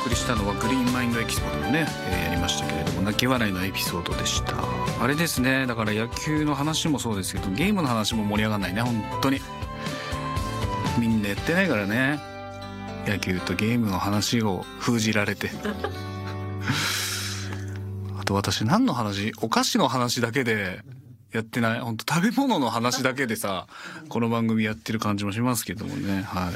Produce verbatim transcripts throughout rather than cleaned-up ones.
送りしたのはグリーンマインドエキスポでもね、えー、やりましたけれども、泣き笑いのエピソードでした。あれですね、だから野球の話もそうですけど、ゲームの話も盛り上がんないね、本当に。みんなやってないからね、野球とゲームの話を封じられてあと私何の話、お菓子の話だけでやってない、本当食べ物の話だけでさこの番組やってる感じもしますけどもね。はい、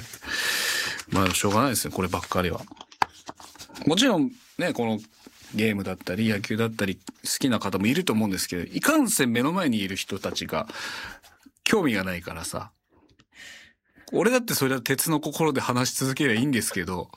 まあしょうがないですね、こればっかりは。もちろんね、このゲームだったり野球だったり好きな方もいると思うんですけど、いかんせん目の前にいる人たちが興味がないからさ、俺だってそれは鉄の心で話し続ければいいんですけど、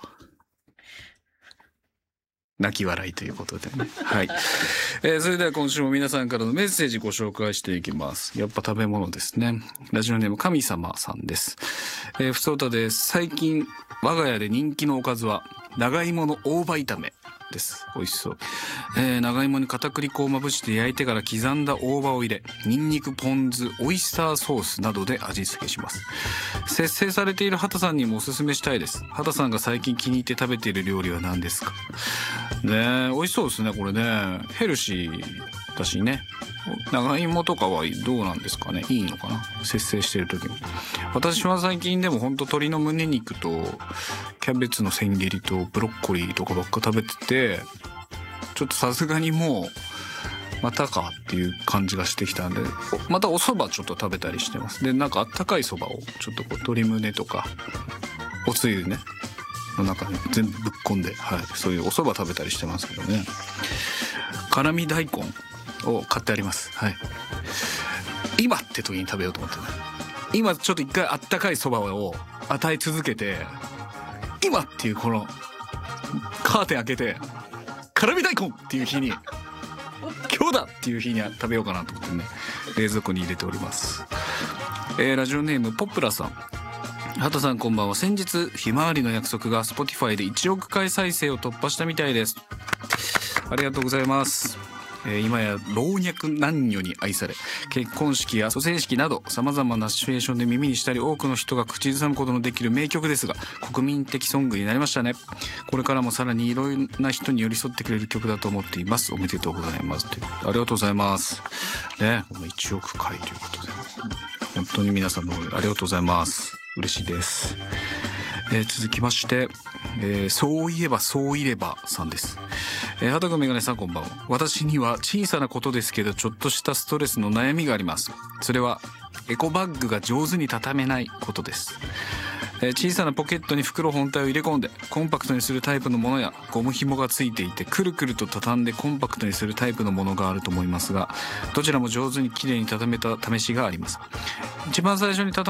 泣き笑いということでね。はい、えー、それでは今週も皆さんからのメッセージご紹介していきます。やっぱ食べ物ですね。ラジオネーム神様さんです。えー、ふつおたです。最近我が家で人気のおかずは長芋の大葉炒めです。美味しそう。えー、長芋に片栗粉をまぶして焼いてから刻んだ大葉を入れ、ニンニク、ポン酢、オイスターソースなどで味付けします。節制されている畑さんにもおすすめしたいです。畑さんが最近気に入って食べている料理は何ですかね。美味しそうですね、これね。ヘルシーだしね。長芋とかはどうなんですかね、いいのかな、節制してる時に。私は最近でもほんと鶏の胸肉とキャベツの千切りとブロッコリーとかばっか食べてて、ちょっとさすがにもうまたかっていう感じがしてきたんで、またお蕎麦ちょっと食べたりしてます。でなんかあったかい蕎麦をちょっとこう鶏胸とかおつゆねの中に全部ぶっ込んで、はい、そういうお蕎麦食べたりしてますけどね。辛味大根を買ってあります。はい。今って時に食べようと思ってね。今ちょっと一回あったかいそばを与え続けて、今っていうこのカーテン開けて辛味大根っていう日に、今日だっていう日に食べようかなと思ってね、冷蔵庫に入れております。えー、ラジオネームポップラさん。畑さんこんばんは。先日ひまわりの約束が Spotify でいちおくかい再生を突破したみたいです。ありがとうございます。えー、今や老若男女に愛され、結婚式や蘇生式などさまざまなシチュエーションで耳にしたり多くの人が口ずさむことのできる名曲ですが、国民的ソングになりましたね。これからもさらにいろいろな人に寄り添ってくれる曲だと思っています。おめでとうございます。というありがとうございますね。このいちおくかいということで本当に皆さんのありがとうございます。嬉しいです。えー、続きまして、えー、そういえばそういればさんです。えー、畑メガネさんこんばんは。私には小さなことですけどちょっとしたストレスの悩みがあります。それはエコバッグが上手に畳めないことです。えー、小さなポケットに袋本体を入れ込んでコンパクトにするタイプのものや、ゴム紐がついていてくるくると畳んでコンパクトにするタイプのものがあると思いますが、どちらも上手にきれいに畳めた試しがあります。一番最初に畳